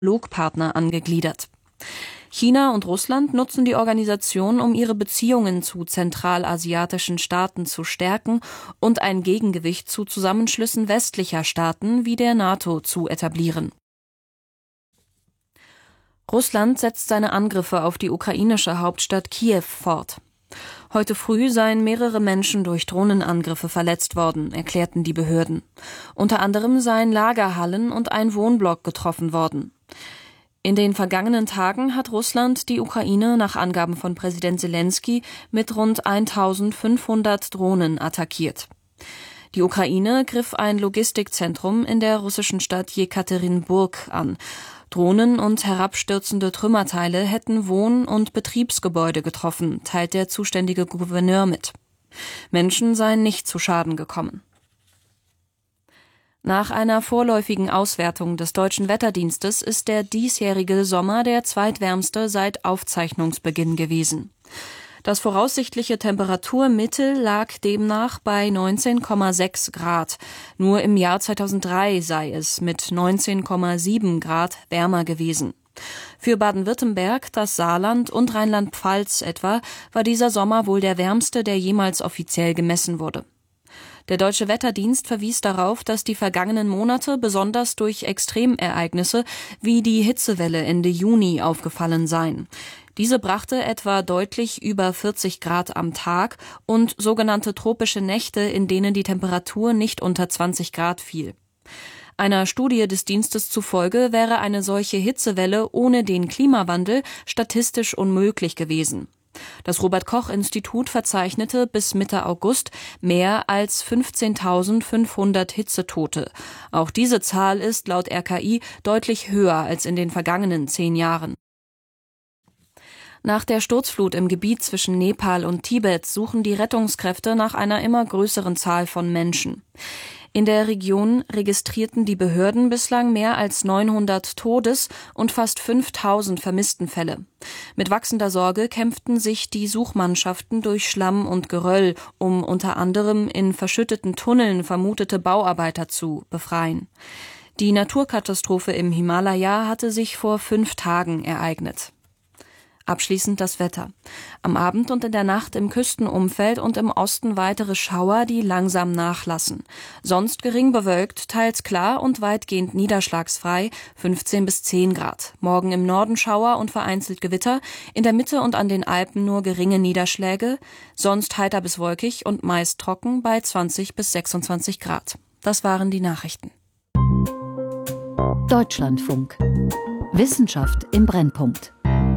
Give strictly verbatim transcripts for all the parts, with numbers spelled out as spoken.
Dialogpartner angegliedert. China und Russland nutzen die Organisation, um ihre Beziehungen zu zentralasiatischen Staaten zu stärken und ein Gegengewicht zu Zusammenschlüssen westlicher Staaten wie der NATO zu etablieren. Russland setzt seine Angriffe auf die ukrainische Hauptstadt Kiew fort. Heute früh seien mehrere Menschen durch Drohnenangriffe verletzt worden, erklärten die Behörden. Unter anderem seien Lagerhallen und ein Wohnblock getroffen worden. In den vergangenen Tagen hat Russland die Ukraine nach Angaben von Präsident Selenskyj mit rund eintausendfünfhundert Drohnen attackiert. Die Ukraine griff ein Logistikzentrum in der russischen Stadt Jekaterinburg an. Drohnen und herabstürzende Trümmerteile hätten Wohn- und Betriebsgebäude getroffen, teilt der zuständige Gouverneur mit. Menschen seien nicht zu Schaden gekommen. Nach einer vorläufigen Auswertung des Deutschen Wetterdienstes ist der diesjährige Sommer der zweitwärmste seit Aufzeichnungsbeginn gewesen. Das voraussichtliche Temperaturmittel lag demnach bei neunzehn Komma sechs Grad. Nur im Jahr zweitausenddrei sei es mit neunzehn Komma sieben Grad wärmer gewesen. Für Baden-Württemberg, das Saarland und Rheinland-Pfalz etwa war dieser Sommer wohl der wärmste, der jemals offiziell gemessen wurde. Der Deutsche Wetterdienst verwies darauf, dass die vergangenen Monate besonders durch Extremereignisse wie die Hitzewelle Ende Juni aufgefallen seien. Diese brachte etwa deutlich über vierzig Grad am Tag und sogenannte tropische Nächte, in denen die Temperatur nicht unter zwanzig Grad fiel. Einer Studie des Dienstes zufolge wäre eine solche Hitzewelle ohne den Klimawandel statistisch unmöglich gewesen. Das Robert-Koch-Institut verzeichnete bis Mitte August mehr als fünfzehntausendfünfhundert Hitzetote. Auch diese Zahl ist laut R K I deutlich höher als in den vergangenen zehn Jahren. Nach der Sturzflut im Gebiet zwischen Nepal und Tibet suchen die Rettungskräfte nach einer immer größeren Zahl von Menschen. In der Region registrierten die Behörden bislang mehr als neunhundert Todes- und fast fünftausend Vermisstenfälle. Mit wachsender Sorge kämpften sich die Suchmannschaften durch Schlamm und Geröll, um unter anderem in verschütteten Tunneln vermutete Bauarbeiter zu befreien. Die Naturkatastrophe im Himalaya hatte sich vor fünf Tagen ereignet. Abschließend das Wetter. Am Abend und in der Nacht im Küstenumfeld und im Osten weitere Schauer, die langsam nachlassen. Sonst gering bewölkt, teils klar und weitgehend niederschlagsfrei, fünfzehn bis zehn Grad. Morgen im Norden Schauer und vereinzelt Gewitter, in der Mitte und an den Alpen nur geringe Niederschläge, sonst heiter bis wolkig und meist trocken bei zwanzig bis sechsundzwanzig Grad. Das waren die Nachrichten. Deutschlandfunk. Wissenschaft im Brennpunkt.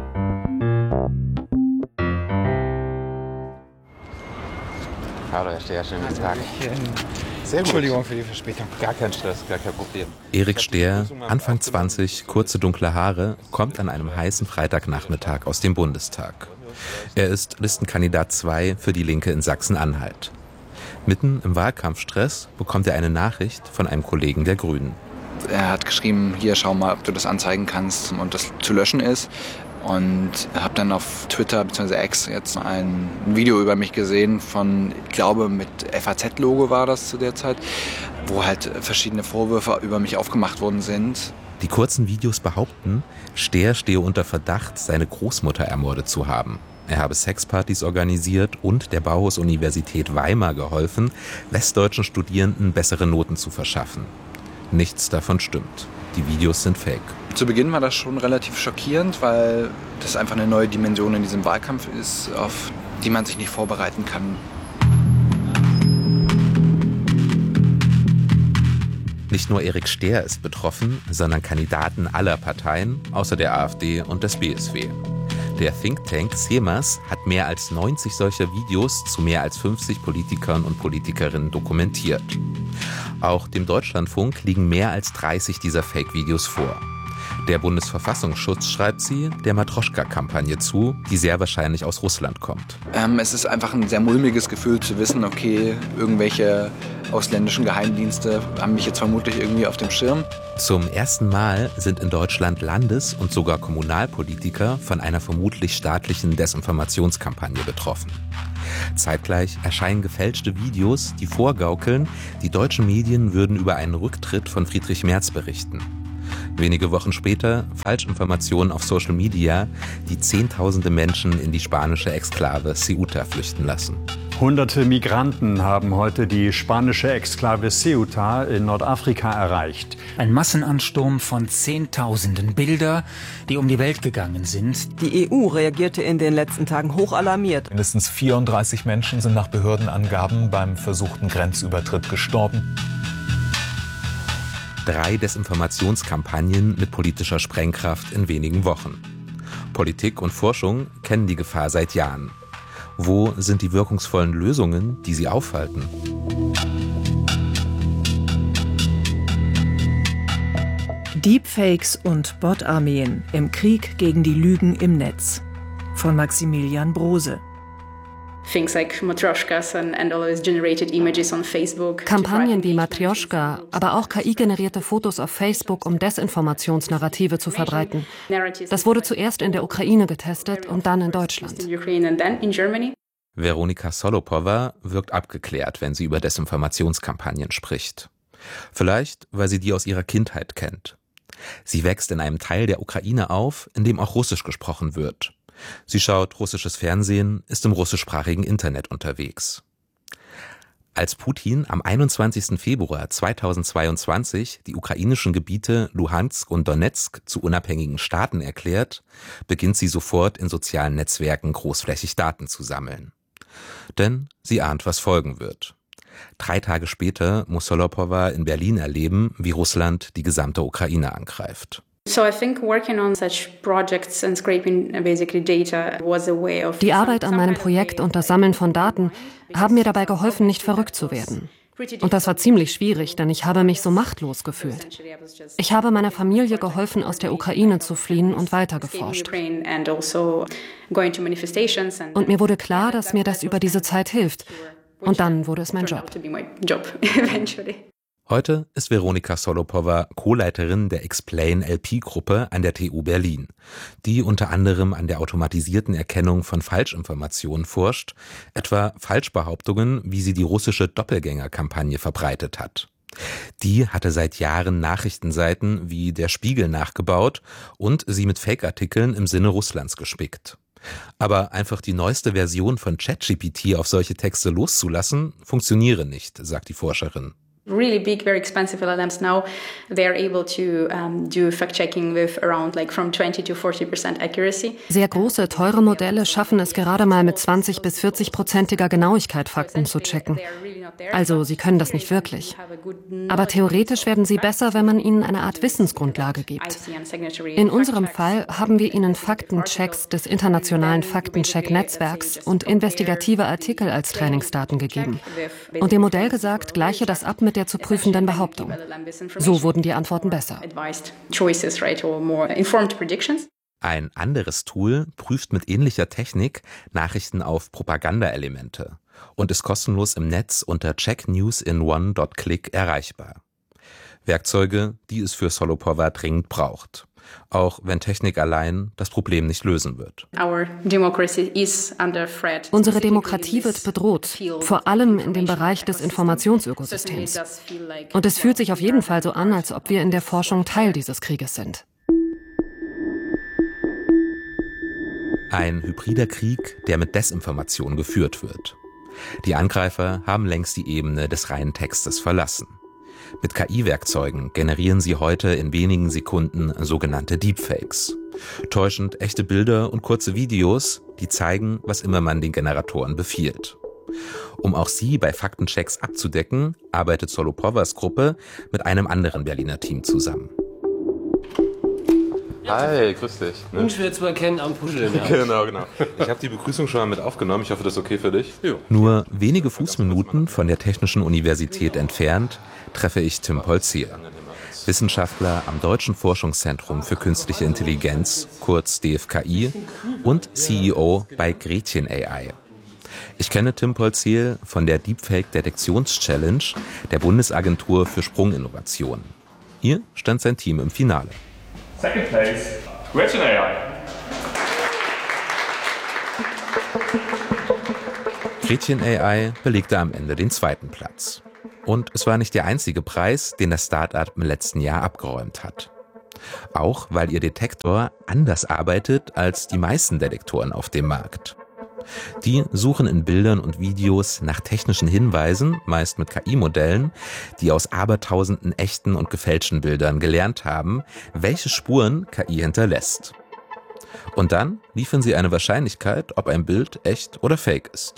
Hallo Herr Stehr, schönen guten Tag. Sehr gut. Entschuldigung für die Verspätung. Gar kein Stress, gar kein Problem. Erik Stehr, Anfang zwanzig, kurze dunkle Haare, kommt an einem heißen Freitagnachmittag aus dem Bundestag. Er ist Listenkandidat zwei für die Linke in Sachsen-Anhalt. Mitten im Wahlkampfstress bekommt er eine Nachricht von einem Kollegen der Grünen. Er hat geschrieben, hier schau mal, ob du das anzeigen kannst und das zu löschen ist. Und habe dann auf Twitter bzw. X jetzt ein Video über mich gesehen von, ich glaube mit F A Z-Logo war das zu der Zeit, wo halt verschiedene Vorwürfe über mich aufgemacht worden sind. Die kurzen Videos behaupten, Stehr stehe unter Verdacht, seine Großmutter ermordet zu haben. Er habe Sexpartys organisiert und der Bauhaus-Universität Weimar geholfen, westdeutschen Studierenden bessere Noten zu verschaffen. Nichts davon stimmt. Die Videos sind fake. Zu Beginn war das schon relativ schockierend, weil das einfach eine neue Dimension in diesem Wahlkampf ist, auf die man sich nicht vorbereiten kann. Nicht nur Erik Stehr ist betroffen, sondern Kandidaten aller Parteien, außer der AfD und des B S W. Der Think Tank CEMAS hat mehr als neunzig solcher Videos zu mehr als fünfzig Politikern und Politikerinnen dokumentiert. Auch dem Deutschlandfunk liegen mehr als dreißig dieser Fake-Videos vor. Der Bundesverfassungsschutz schreibt sie der Matroschka-Kampagne zu, die sehr wahrscheinlich aus Russland kommt. Ähm, es ist einfach ein sehr mulmiges Gefühl zu wissen, okay, irgendwelche ausländischen Geheimdienste haben mich jetzt vermutlich irgendwie auf dem Schirm. Zum ersten Mal sind in Deutschland Landes- und sogar Kommunalpolitiker von einer vermutlich staatlichen Desinformationskampagne betroffen. Zeitgleich erscheinen gefälschte Videos, die vorgaukeln, die deutschen Medien würden über einen Rücktritt von Friedrich Merz berichten. Wenige Wochen später Falschinformationen auf Social Media, die Zehntausende Menschen in die spanische Exklave Ceuta flüchten lassen. Hunderte Migranten haben heute die spanische Exklave Ceuta in Nordafrika erreicht. Ein Massenansturm von Zehntausenden, Bilder, die um die Welt gegangen sind. Die E U reagierte in den letzten Tagen hoch alarmiert. Mindestens vierunddreißig Menschen sind nach Behördenangaben beim versuchten Grenzübertritt gestorben. Drei Desinformationskampagnen mit politischer Sprengkraft in wenigen Wochen. Politik und Forschung kennen die Gefahr seit Jahren. Wo sind die wirkungsvollen Lösungen, die sie aufhalten? Deepfakes und Bot-Armeen im Krieg gegen die Lügen im Netz. Von Maximilian Brose. Kampagnen wie Matrjoschka, aber auch K I-generierte Fotos auf Facebook, um Desinformationsnarrative zu verbreiten. Das wurde zuerst in der Ukraine getestet und dann in Deutschland. Weronika Solopowa wirkt abgeklärt, wenn sie über Desinformationskampagnen spricht. Vielleicht, weil sie die aus ihrer Kindheit kennt. Sie wächst in einem Teil der Ukraine auf, in dem auch Russisch gesprochen wird. Sie schaut russisches Fernsehen, ist im russischsprachigen Internet unterwegs. Als Putin am einundzwanzigsten Februar zweitausendzweiundzwanzig die ukrainischen Gebiete Luhansk und Donetsk zu unabhängigen Staaten erklärt, beginnt sie sofort in sozialen Netzwerken großflächig Daten zu sammeln. Denn sie ahnt, was folgen wird. Drei Tage später muss Solopowa in Berlin erleben, wie Russland die gesamte Ukraine angreift. Die Arbeit an meinem Projekt und das Sammeln von Daten haben mir dabei geholfen, nicht verrückt zu werden. Und das war ziemlich schwierig, denn ich habe mich so machtlos gefühlt. Ich habe meiner Familie geholfen, aus der Ukraine zu fliehen und weitergeforscht. Und mir wurde klar, dass mir das über diese Zeit hilft. Und dann wurde es mein Job. Heute ist Weronika Solopowa Co-Leiterin der Explain L P-Gruppe an der T U Berlin, die unter anderem an der automatisierten Erkennung von Falschinformationen forscht, etwa Falschbehauptungen, wie sie die russische Doppelgänger-Kampagne verbreitet hat. Die hatte seit Jahren Nachrichtenseiten wie der Spiegel nachgebaut und sie mit Fake-Artikeln im Sinne Russlands gespickt. Aber einfach die neueste Version von ChatGPT auf solche Texte loszulassen, funktioniere nicht, sagt die Forscherin. Really big, very expensive L L Ms now, they are able to um, do fact-checking with around like from twenty to forty percent accuracy. Sehr große, teure Modelle schaffen es gerade mal mit zwanzig bis vierzig-prozentiger Genauigkeit, Fakten zu checken. Also sie können das nicht wirklich. Aber theoretisch werden sie besser, wenn man ihnen eine Art Wissensgrundlage gibt. In unserem Fall haben wir ihnen Faktenchecks des internationalen Faktencheck-Netzwerks und investigative Artikel als Trainingsdaten gegeben. Und dem Modell gesagt, gleiche das ab mit der zu prüfenden Behauptung. So wurden die Antworten besser. Ein anderes Tool prüft mit ähnlicher Technik Nachrichten auf Propagandaelemente und ist kostenlos im Netz unter check news in one dot click erreichbar. Werkzeuge, die es für Solopowa dringend braucht. Auch wenn Technik allein das Problem nicht lösen wird. Unsere Demokratie wird bedroht, vor allem in dem Bereich des Informationsökosystems. Und es fühlt sich auf jeden Fall so an, als ob wir in der Forschung Teil dieses Krieges sind. Ein hybrider Krieg, der mit Desinformation geführt wird. Die Angreifer haben längst die Ebene des reinen Textes verlassen. Mit K I-Werkzeugen generieren sie heute in wenigen Sekunden sogenannte Deepfakes. Täuschend echte Bilder und kurze Videos, die zeigen, was immer man den Generatoren befiehlt. Um auch sie bei Faktenchecks abzudecken, arbeitet Solopowas Gruppe mit einem anderen Berliner Team zusammen. Hi, grüß dich. Ne? Unschwer zu erkennen am Puscheln. Ja. Genau, genau. Ich habe die Begrüßung schon mal mit aufgenommen. Ich hoffe, das ist okay für dich. Jo. Nur wenige Fußminuten von der Technischen Universität entfernt treffe ich Tim Polzier, Wissenschaftler am Deutschen Forschungszentrum für Künstliche Intelligenz, kurz D F K I, und C E O bei Gretchen A I. Ich kenne Tim Polzier von der Deepfake-Detektions-Challenge der Bundesagentur für Sprunginnovation. Hier stand sein Team im Finale. Second place, Gretchen A I. Gretchen A I belegte am Ende den zweiten Platz. Und es war nicht der einzige Preis, den das Start-up im letzten Jahr abgeräumt hat. Auch weil ihr Detektor anders arbeitet als die meisten Detektoren auf dem Markt. Die suchen in Bildern und Videos nach technischen Hinweisen, meist mit K I-Modellen, die aus abertausenden echten und gefälschten Bildern gelernt haben, welche Spuren K I hinterlässt. Und dann liefern sie eine Wahrscheinlichkeit, ob ein Bild echt oder fake ist.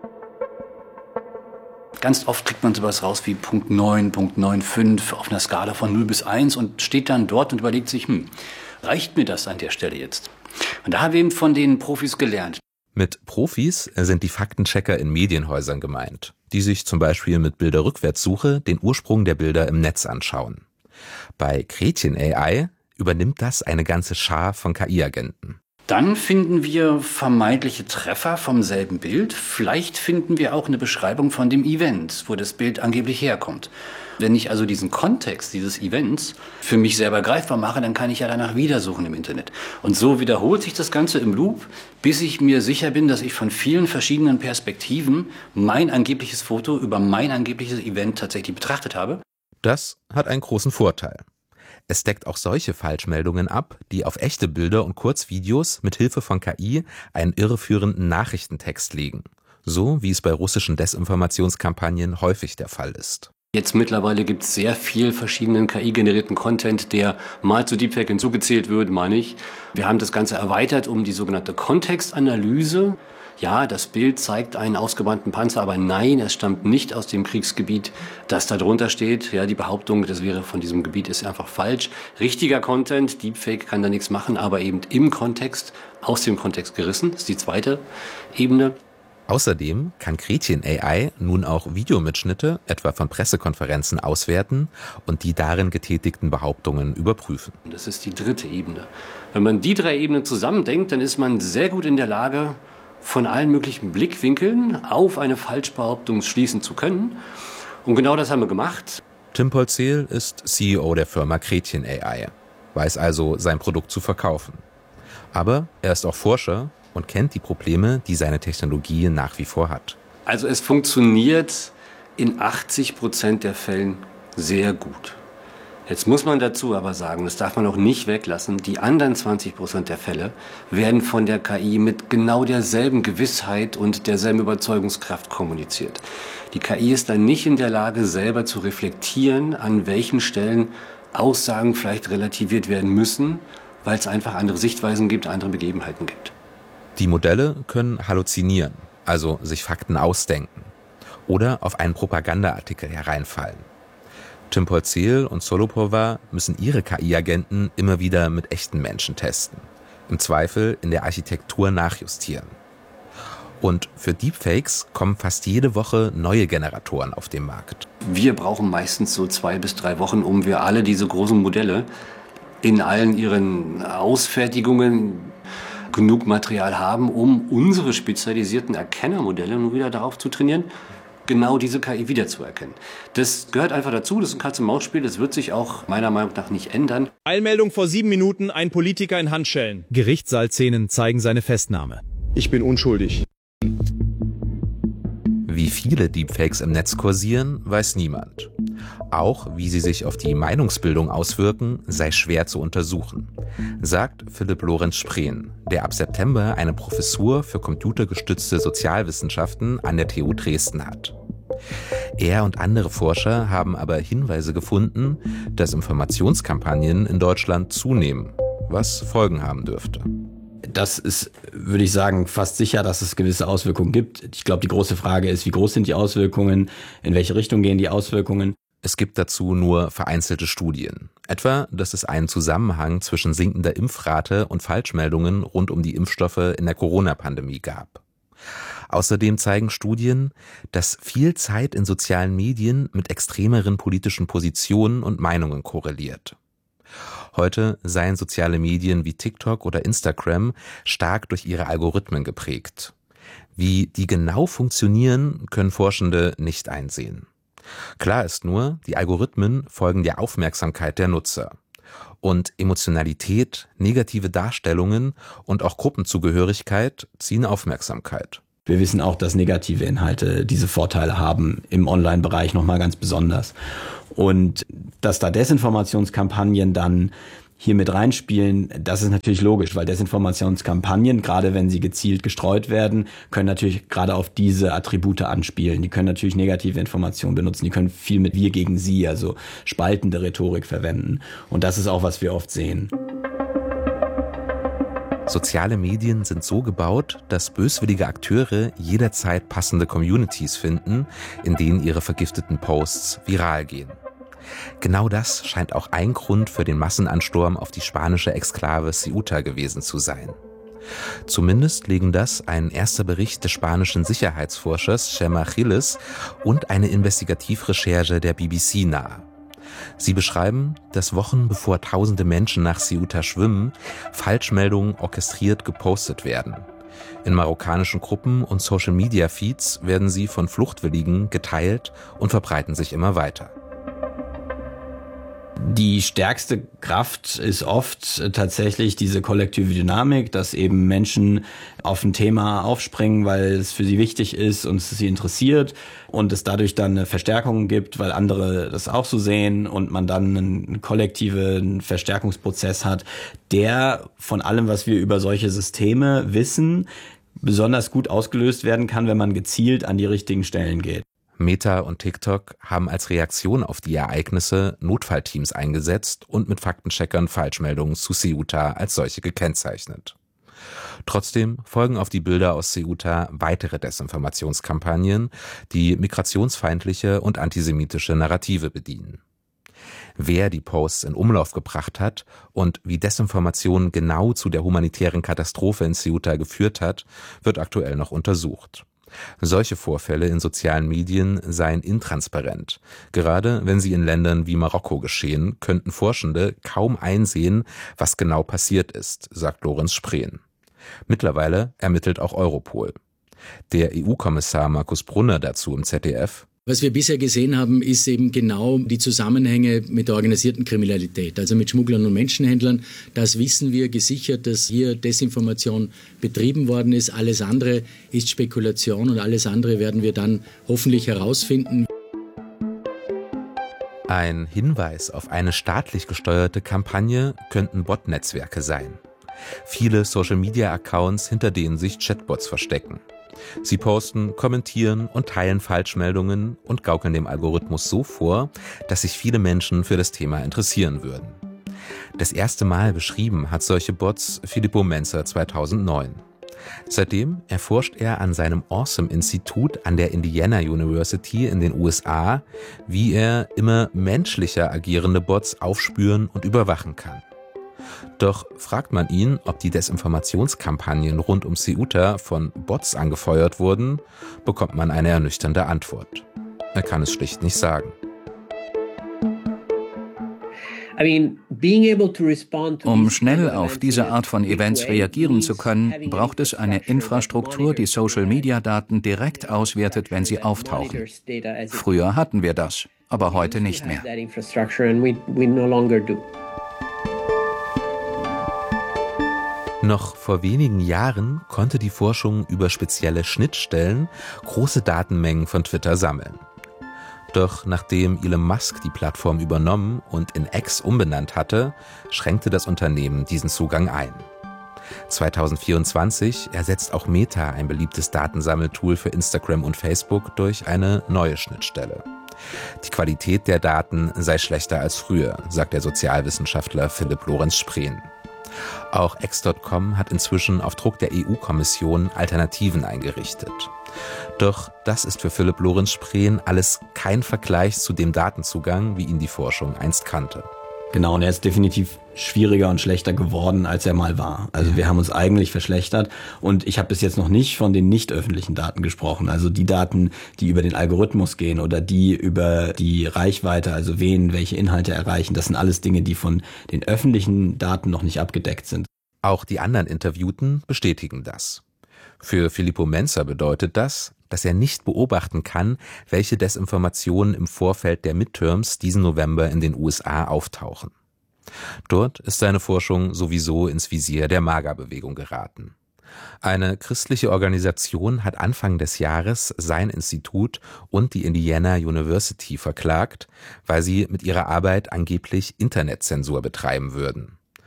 Ganz oft kriegt man sowas raus wie Punkt neun, Punkt fünfundneunzig auf einer Skala von null bis eins und steht dann dort und überlegt sich, hm, reicht mir das an der Stelle jetzt? Und da haben wir eben von den Profis gelernt. Mit Profis sind die Faktenchecker in Medienhäusern gemeint, die sich zum Beispiel mit Bilderrückwärtssuche den Ursprung der Bilder im Netz anschauen. Bei Gretchen A I übernimmt das eine ganze Schar von K I-Agenten. Dann finden wir vermeintliche Treffer vom selben Bild. Vielleicht finden wir auch eine Beschreibung von dem Event, wo das Bild angeblich herkommt. Wenn ich also diesen Kontext dieses Events für mich selber greifbar mache, dann kann ich ja danach wieder suchen im Internet. Und so wiederholt sich das Ganze im Loop, bis ich mir sicher bin, dass ich von vielen verschiedenen Perspektiven mein angebliches Foto über mein angebliches Event tatsächlich betrachtet habe. Das hat einen großen Vorteil. Es deckt auch solche Falschmeldungen ab, die auf echte Bilder und Kurzvideos mit Hilfe von K I einen irreführenden Nachrichtentext legen. So wie es bei russischen Desinformationskampagnen häufig der Fall ist. Jetzt mittlerweile gibt es sehr viel verschiedenen K I-generierten Content, der mal zu Deepfake hinzugezählt wird, meine ich. Wir haben das Ganze erweitert um die sogenannte Kontextanalyse. Ja, das Bild zeigt einen ausgebrannten Panzer, aber nein, es stammt nicht aus dem Kriegsgebiet, das da drunter steht. Ja, die Behauptung, das wäre von diesem Gebiet, ist einfach falsch. Richtiger Content, Deepfake kann da nichts machen, aber eben im Kontext, aus dem Kontext gerissen, ist die zweite Ebene. Außerdem kann Gretchen A I nun auch Videomitschnitte, etwa von Pressekonferenzen, auswerten und die darin getätigten Behauptungen überprüfen. Das ist die dritte Ebene. Wenn man die drei Ebenen zusammendenkt, dann ist man sehr gut in der Lage, von allen möglichen Blickwinkeln auf eine Falschbehauptung schließen zu können. Und genau das haben wir gemacht. Tim Polzeel ist C E O der Firma Gretchen A I, weiß also, sein Produkt zu verkaufen. Aber er ist auch Forscher und kennt die Probleme, die seine Technologie nach wie vor hat. Also es funktioniert in achtzig Prozent der Fällen sehr gut. Jetzt muss man dazu aber sagen, das darf man auch nicht weglassen, die anderen zwanzig Prozent der Fälle werden von der K I mit genau derselben Gewissheit und derselben Überzeugungskraft kommuniziert. Die K I ist dann nicht in der Lage, selber zu reflektieren, an welchen Stellen Aussagen vielleicht relativiert werden müssen, weil es einfach andere Sichtweisen gibt, andere Begebenheiten gibt. Die Modelle können halluzinieren, also sich Fakten ausdenken oder auf einen Propagandaartikel hereinfallen. Tim Polzeel und Solopova müssen ihre K I-Agenten immer wieder mit echten Menschen testen, im Zweifel in der Architektur nachjustieren. Und für Deepfakes kommen fast jede Woche neue Generatoren auf den Markt. Wir brauchen meistens so zwei bis drei Wochen, um wir alle diese großen Modelle in allen ihren Ausfertigungen genug Material haben, um unsere spezialisierten Erkennermodelle nun wieder darauf zu trainieren, genau diese K I wiederzuerkennen. Das gehört einfach dazu, das ist ein Katz-und-Maus-Spiel, das wird sich auch meiner Meinung nach nicht ändern. Eilmeldung vor sieben Minuten, ein Politiker in Handschellen. Gerichtssaalszenen zeigen seine Festnahme. Ich bin unschuldig. Wie viele Deepfakes im Netz kursieren, weiß niemand. Auch wie sie sich auf die Meinungsbildung auswirken, sei schwer zu untersuchen, sagt Philipp Lorenz Spreen, der ab September eine Professur für computergestützte Sozialwissenschaften an der T U Dresden hat. Er und andere Forscher haben aber Hinweise gefunden, dass Informationskampagnen in Deutschland zunehmen, was Folgen haben dürfte. Das ist, würde ich sagen, fast sicher, dass es gewisse Auswirkungen gibt. Ich glaube, die große Frage ist, wie groß sind die Auswirkungen, in welche Richtung gehen die Auswirkungen? Es gibt dazu nur vereinzelte Studien. Etwa, dass es einen Zusammenhang zwischen sinkender Impfrate und Falschmeldungen rund um die Impfstoffe in der Corona-Pandemie gab. Außerdem zeigen Studien, dass viel Zeit in sozialen Medien mit extremeren politischen Positionen und Meinungen korreliert. Heute seien soziale Medien wie TikTok oder Instagram stark durch ihre Algorithmen geprägt. Wie die genau funktionieren, können Forschende nicht einsehen. Klar ist nur, die Algorithmen folgen der Aufmerksamkeit der Nutzer. Und Emotionalität, negative Darstellungen und auch Gruppenzugehörigkeit ziehen Aufmerksamkeit. Wir wissen auch, dass negative Inhalte diese Vorteile haben, im Online-Bereich nochmal ganz besonders. Und dass da Desinformationskampagnen dann hier mit reinspielen, das ist natürlich logisch, weil Desinformationskampagnen, gerade wenn sie gezielt gestreut werden, können natürlich gerade auf diese Attribute anspielen. Die können natürlich negative Informationen benutzen, die können viel mit wir gegen sie, also spaltende Rhetorik verwenden. Und das ist auch, was wir oft sehen. Soziale Medien sind so gebaut, dass böswillige Akteure jederzeit passende Communities finden, in denen ihre vergifteten Posts viral gehen. Genau das scheint auch ein Grund für den Massenansturm auf die spanische Exklave Ceuta gewesen zu sein. Zumindest legen das ein erster Bericht des spanischen Sicherheitsforschers Chema Gilles und eine Investigativrecherche der B B C nahe. Sie beschreiben, dass Wochen bevor tausende Menschen nach Ceuta schwimmen, Falschmeldungen orchestriert gepostet werden. In marokkanischen Gruppen und Social-Media-Feeds werden sie von Fluchtwilligen geteilt und verbreiten sich immer weiter. Die stärkste Kraft ist oft tatsächlich diese kollektive Dynamik, dass eben Menschen auf ein Thema aufspringen, weil es für sie wichtig ist und es sie interessiert und es dadurch dann eine Verstärkung gibt, weil andere das auch so sehen und man dann einen kollektiven Verstärkungsprozess hat, der von allem, was wir über solche Systeme wissen, besonders gut ausgelöst werden kann, wenn man gezielt an die richtigen Stellen geht. Meta und TikTok haben als Reaktion auf die Ereignisse Notfallteams eingesetzt und mit Faktencheckern Falschmeldungen zu Ceuta als solche gekennzeichnet. Trotzdem folgen auf die Bilder aus Ceuta weitere Desinformationskampagnen, die migrationsfeindliche und antisemitische Narrative bedienen. Wer die Posts in Umlauf gebracht hat und wie Desinformation genau zu der humanitären Katastrophe in Ceuta geführt hat, wird aktuell noch untersucht. Solche Vorfälle in sozialen Medien seien intransparent. Gerade wenn sie in Ländern wie Marokko geschehen, könnten Forschende kaum einsehen, was genau passiert ist, sagt Lorenz Spreen. Mittlerweile ermittelt auch Europol. Der E U-Kommissar Markus Brunner dazu im Z D F: Was wir bisher gesehen haben, ist eben genau die Zusammenhänge mit der organisierten Kriminalität, also mit Schmugglern und Menschenhändlern. Das wissen wir gesichert, dass hier Desinformation betrieben worden ist. Alles andere ist Spekulation und alles andere werden wir dann hoffentlich herausfinden. Ein Hinweis auf eine staatlich gesteuerte Kampagne könnten Bot-Netzwerke sein. Viele Social-Media-Accounts, hinter denen sich Chatbots verstecken. Sie posten, kommentieren und teilen Falschmeldungen und gaukeln dem Algorithmus so vor, dass sich viele Menschen für das Thema interessieren würden. Das erste Mal beschrieben hat solche Bots Filippo Menzer zweitausendneun. Seitdem erforscht er an seinem Awesome-Institut an der Indiana University in den U S A, wie er immer menschlicher agierende Bots aufspüren und überwachen kann. Doch fragt man ihn, ob die Desinformationskampagnen rund um Ceuta von Bots angefeuert wurden, bekommt man eine ernüchternde Antwort. Er kann es schlicht nicht sagen. Um schnell auf diese Art von Events reagieren zu können, braucht es eine Infrastruktur, die Social-Media-Daten direkt auswertet, wenn sie auftauchen. Früher hatten wir das, aber heute nicht mehr. Noch vor wenigen Jahren konnte die Forschung über spezielle Schnittstellen große Datenmengen von Twitter sammeln. Doch nachdem Elon Musk die Plattform übernommen und in X umbenannt hatte, schränkte das Unternehmen diesen Zugang ein. zweitausendvierundzwanzig ersetzt auch Meta ein beliebtes Datensammeltool für Instagram und Facebook durch eine neue Schnittstelle. Die Qualität der Daten sei schlechter als früher, sagt der Sozialwissenschaftler Philipp Lorenz Spreen. Auch X Punkt com hat inzwischen auf Druck der E U-Kommission Alternativen eingerichtet. Doch das ist für Philipp Lorenz Spreen alles kein Vergleich zu dem Datenzugang, wie ihn die Forschung einst kannte. Genau, und er ist definitiv schwieriger und schlechter geworden, als er mal war. Also ja. Wir haben uns eigentlich verschlechtert und ich habe bis jetzt noch nicht von den nicht öffentlichen Daten gesprochen. Also die Daten, die über den Algorithmus gehen oder die über die Reichweite, also wen welche Inhalte erreichen. Das sind alles Dinge, die von den öffentlichen Daten noch nicht abgedeckt sind. Auch die anderen Interviewten bestätigen das. Für Filippo Menzer bedeutet das, dass er nicht beobachten kann, welche Desinformationen im Vorfeld der Midterms diesen November in den U S A auftauchen. Dort ist seine Forschung sowieso ins Visier der MAGA-Bewegung geraten. Eine christliche Organisation hat Anfang des Jahres sein Institut und die Indiana University verklagt, weil sie mit ihrer Arbeit angeblich Internetzensur betreiben würden.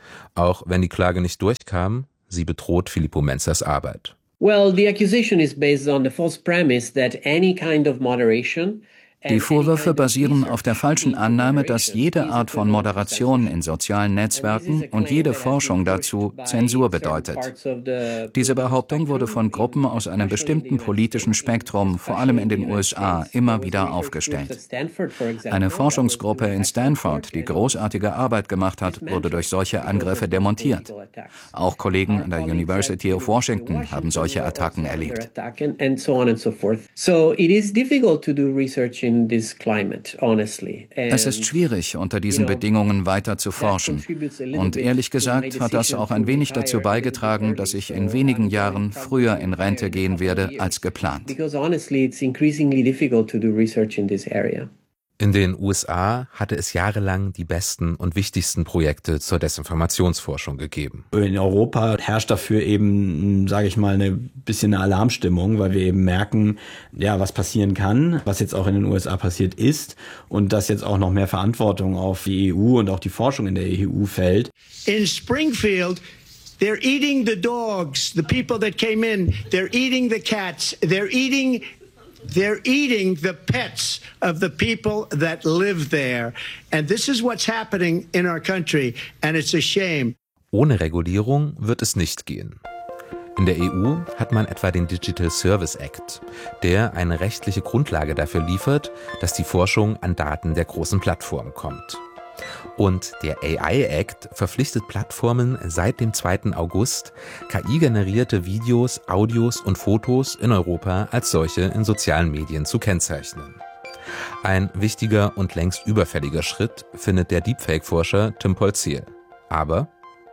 Auch wenn die Klage nicht durchkam, sie bedroht Filippo Menzers Arbeit. Well, the accusation is based on the false premise that any kind of moderation. Die Vorwürfe basieren auf der falschen Annahme, dass jede Art von Moderation in sozialen Netzwerken und jede Forschung dazu Zensur bedeutet. Diese Behauptung wurde von Gruppen aus einem bestimmten politischen Spektrum, vor allem in den U S A, immer wieder aufgestellt. Eine Forschungsgruppe in Stanford, die großartige Arbeit gemacht hat, wurde durch solche Angriffe demontiert. Auch Kollegen an der University of Washington haben solche Attacken erlebt. Es ist schwierig, unter diesen Bedingungen weiter zu forschen. Und ehrlich gesagt hat das auch ein wenig dazu beigetragen, dass ich in wenigen Jahren früher in Rente gehen werde als geplant. In den U S A hatte es jahrelang die besten und wichtigsten Projekte zur Desinformationsforschung gegeben. In Europa herrscht dafür eben, sage ich mal, eine bisschen eine Alarmstimmung, weil wir eben merken, ja, was passieren kann, was jetzt auch in den U S A passiert ist und dass jetzt auch noch mehr Verantwortung auf die E U und auch die Forschung in der E U fällt. In Springfield, they're eating the dogs, the people that came in, they're eating the cats, they're eating They're eating the pets of the people that live there. And this is what's happening in our country. And it's a shame. Ohne Regulierung wird es nicht gehen. In der E U hat man etwa den Digital Service Act, der eine rechtliche Grundlage dafür liefert, dass die Forschung an Daten der großen Plattformen kommt. Und der A I Act verpflichtet Plattformen seit dem zweiten August, K I-generierte Videos, Audios und Fotos in Europa als solche in sozialen Medien zu kennzeichnen. Ein wichtiger und längst überfälliger Schritt findet der Deepfake-Forscher Tim Polziel. Aber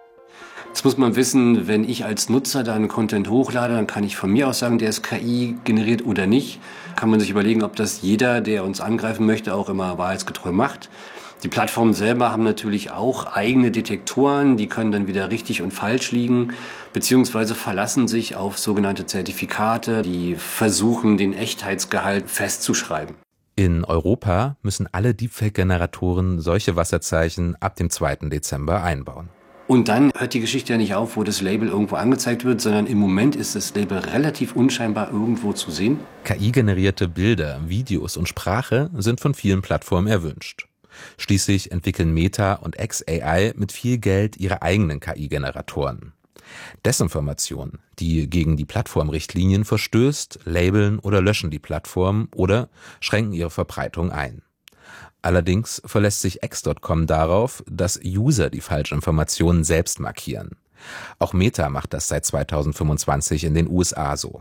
jetzt muss man wissen, wenn ich als Nutzer da einen Content hochlade, dann kann ich von mir aus sagen, der ist K I generiert oder nicht. Kann man sich überlegen, ob das jeder, der uns angreifen möchte, auch immer wahrheitsgetreu macht. Die Plattformen selber haben natürlich auch eigene Detektoren, die können dann wieder richtig und falsch liegen, beziehungsweise verlassen sich auf sogenannte Zertifikate, die versuchen, den Echtheitsgehalt festzuschreiben. In Europa müssen alle Deepfake-Generatoren solche Wasserzeichen ab dem zweiten Dezember einbauen. Und dann hört die Geschichte ja nicht auf, wo das Label irgendwo angezeigt wird, sondern im Moment ist das Label relativ unscheinbar irgendwo zu sehen. K I-generierte Bilder, Videos und Sprache sind von vielen Plattformen erwünscht. Schließlich entwickeln Meta und X A I mit viel Geld ihre eigenen K I-Generatoren. Desinformation, die gegen die Plattformrichtlinien verstößt, labeln oder löschen die Plattform oder schränken ihre Verbreitung ein. Allerdings verlässt sich X Punkt com darauf, dass User die Falschinformationen selbst markieren. Auch Meta macht das seit zweitausendfünfundzwanzig in den U S A so.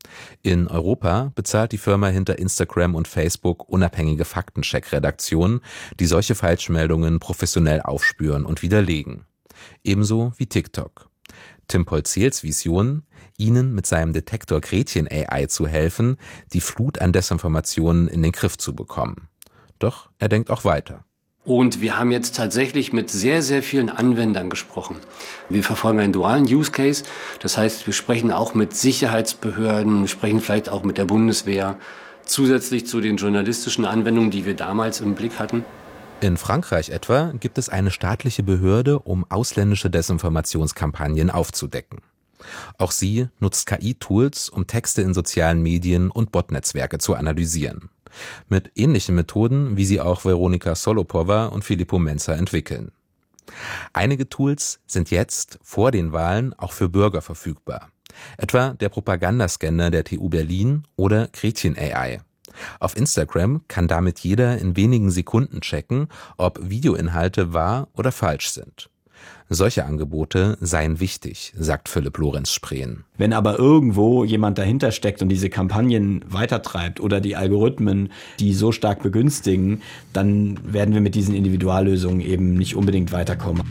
In Europa bezahlt die Firma hinter Instagram und Facebook unabhängige Faktencheck-Redaktionen, die solche Falschmeldungen professionell aufspüren und widerlegen. Ebenso wie TikTok. Tim Polziels Vision, ihnen mit seinem Detektor Gretchen A I zu helfen, die Flut an Desinformationen in den Griff zu bekommen. Doch er denkt auch weiter. Und wir haben jetzt tatsächlich mit sehr, sehr vielen Anwendern gesprochen. Wir verfolgen einen dualen Use Case. Das heißt, wir sprechen auch mit Sicherheitsbehörden, wir sprechen vielleicht auch mit der Bundeswehr, zusätzlich zu den journalistischen Anwendungen, die wir damals im Blick hatten. In Frankreich etwa gibt es eine staatliche Behörde, um ausländische Desinformationskampagnen aufzudecken. Auch sie nutzt K I-Tools, um Texte in sozialen Medien und Botnetzwerke zu analysieren. Mit ähnlichen Methoden, wie sie auch Veronika Solopova und Filippo Menzer entwickeln. Einige Tools sind jetzt vor den Wahlen auch für Bürger verfügbar. Etwa der Propagandascanner der T U Berlin oder Gretchen A I. Auf Instagram kann damit jeder in wenigen Sekunden checken, ob Videoinhalte wahr oder falsch sind. Solche Angebote seien wichtig, sagt Philipp Lorenz-Spreen. Wenn aber irgendwo jemand dahinter steckt und diese Kampagnen weitertreibt oder die Algorithmen, die so stark begünstigen, dann werden wir mit diesen Individuallösungen eben nicht unbedingt weiterkommen.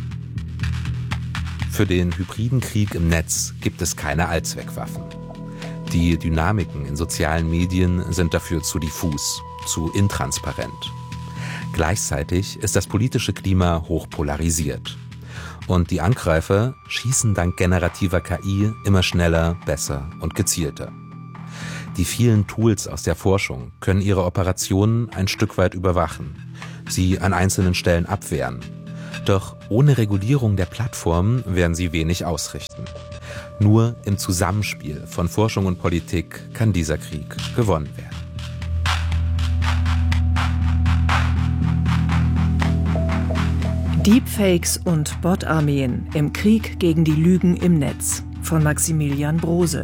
Für den hybriden Krieg im Netz gibt es keine Allzweckwaffen. Die Dynamiken in sozialen Medien sind dafür zu diffus, zu intransparent. Gleichzeitig ist das politische Klima hoch polarisiert. Und die Angreifer schießen dank generativer K I immer schneller, besser und gezielter. Die vielen Tools aus der Forschung können ihre Operationen ein Stück weit überwachen, sie an einzelnen Stellen abwehren. Doch ohne Regulierung der Plattformen werden sie wenig ausrichten. Nur im Zusammenspiel von Forschung und Politik kann dieser Krieg gewonnen werden. Deepfakes und Bot-Armeen im Krieg gegen die Lügen im Netz von Maximilian Brose.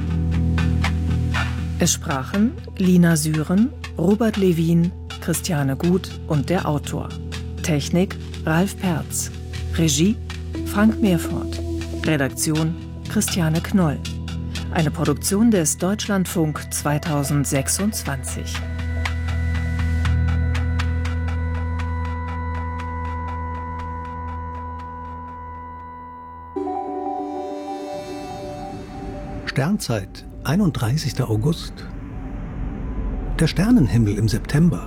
Es sprachen Lina Süren, Robert Levin, Christiane Gut und der Autor. Technik Ralf Perz. Regie Frank Meerfort. Redaktion Christiane Knoll. Eine Produktion des Deutschlandfunk zweitausendsechsundzwanzig. Sternzeit, einunddreißigster August. Der Sternenhimmel im September.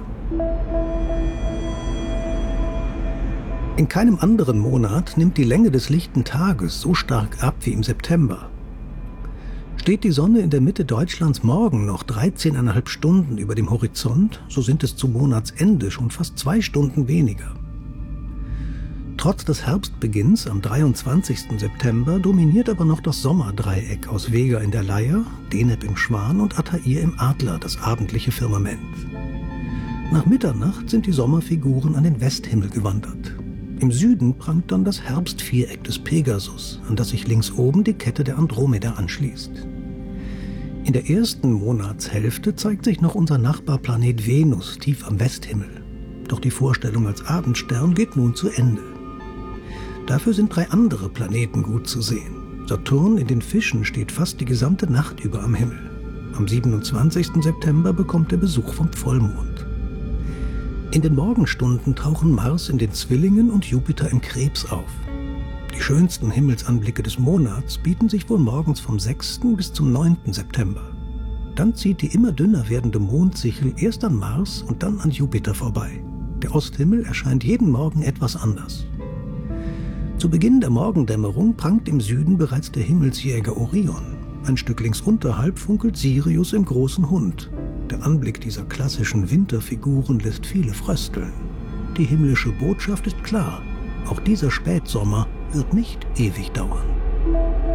In keinem anderen Monat nimmt die Länge des lichten Tages so stark ab wie im September. Steht die Sonne in der Mitte Deutschlands morgen noch dreizehneinhalb Stunden über dem Horizont, so sind es zum Monatsende schon fast zwei Stunden weniger. Trotz des Herbstbeginns am dreiundzwanzigsten September dominiert aber noch das Sommerdreieck aus Vega in der Leier, Deneb im Schwan und Altair im Adler das abendliche Firmament. Nach Mitternacht sind die Sommerfiguren an den Westhimmel gewandert. Im Süden prangt dann das Herbstviereck des Pegasus, an das sich links oben die Kette der Andromeda anschließt. In der ersten Monatshälfte zeigt sich noch unser Nachbarplanet Venus tief am Westhimmel. Doch die Vorstellung als Abendstern geht nun zu Ende. Dafür sind drei andere Planeten gut zu sehen. Saturn in den Fischen steht fast die gesamte Nacht über am Himmel. Am siebenundzwanzigsten September bekommt er Besuch vom Vollmond. In den Morgenstunden tauchen Mars in den Zwillingen und Jupiter im Krebs auf. Die schönsten Himmelsanblicke des Monats bieten sich wohl morgens vom sechsten bis zum neunten September. Dann zieht die immer dünner werdende Mondsichel erst an Mars und dann an Jupiter vorbei. Der Osthimmel erscheint jeden Morgen etwas anders. Zu Beginn der Morgendämmerung prangt im Süden bereits der Himmelsjäger Orion. Ein Stück links unterhalb funkelt Sirius im großen Hund. Der Anblick dieser klassischen Winterfiguren lässt viele frösteln. Die himmlische Botschaft ist klar: Auch dieser Spätsommer wird nicht ewig dauern.